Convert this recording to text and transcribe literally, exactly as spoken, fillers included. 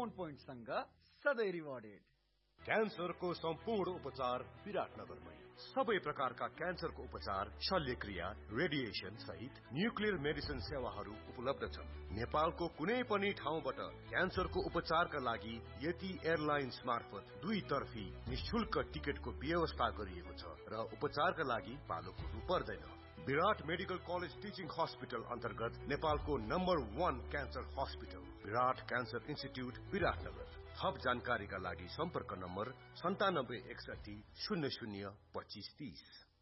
Bone point सँग सधैँ rewarded. क्यान्सरको सम्पूर्ण उपचार विराटनगरमै। सबै प्रकारका क्यान्सरको उपचार, शल्यक्रिया, रेडिएसन सहित न्युक्लियर मेडिसिन सेवाहरू उपलब्ध छन्। नेपालको कुनै पनि ठाउँबाट क्यान्सरको उपचारका लागि यति एयरलाइन्स मार्फत दुई तर्फी निशुल्क टिकटको व्यवस्था गरिएको छ र उपचारका लागि पालो कुर्नु पर्दैन। विराट मेडिकल कलेज टिचिङ हस्पिटल अन्तर्गत नेपालको नम्बर वान क्यान्सर हस्पिटल विराट क्यान्सर इन्स्टिट्युट विराटनगर। थप जानकारीका लागि सम्पर्क नम्बर सन्तानब्बे एकसठी शून्य शून्य पच्चिस तीस।